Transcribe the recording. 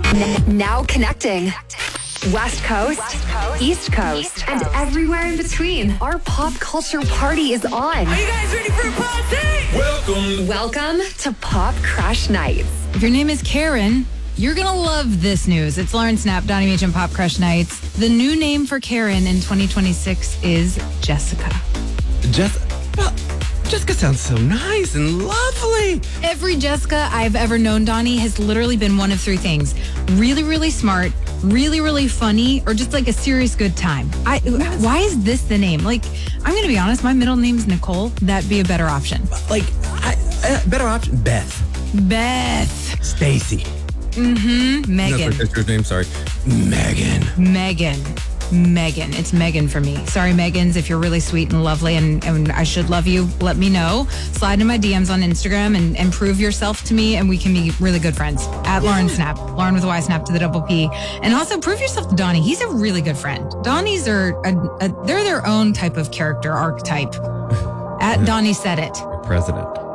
Now connecting. West Coast, East Coast, and everywhere in between. Our pop culture party is on. Are you guys ready for a party? Welcome to Pop Crush Nights. If your name is Karen, you're going to love this news. It's Lauren Snap, Donnie Meach, and Pop Crush Nights. The new name for Karen in 2026 is Jessica. Jessica sounds so nice and lovely. Every Jessica I've ever known, Donnie, has literally been one of three things. Really, really smart, really, really funny, or just like a serious good time. Why is this the name? Like, I'm going to be honest, my middle name's Nicole. That'd be a better option. Better option. Beth. Stacy. Megan. That's her sister's name, sorry. Megan. It's Megan for me. Sorry, Megans, if you're really sweet and lovely and I should love you, let me know. Slide into my DMs on Instagram and prove yourself to me and we can be really good friends. At Lauren Snap. Lauren with a Y, Snap to the double P. And also prove yourself to Donnie. He's a really good friend. Donnies are, they're their own type of character archetype. At Donnie said it. President.